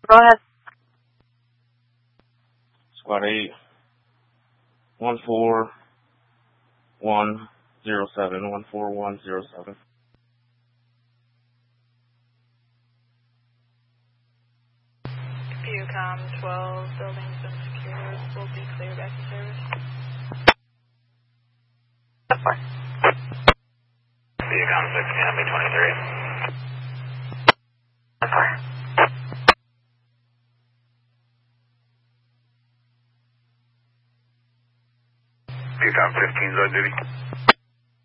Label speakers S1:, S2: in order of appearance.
S1: Go ahead.
S2: Squad 8, 14107, 14107.
S3: Viewcom 12, buildings and secures will be clear back to service. Viewcom 6, Miami 23. Viewcom 15 is on duty.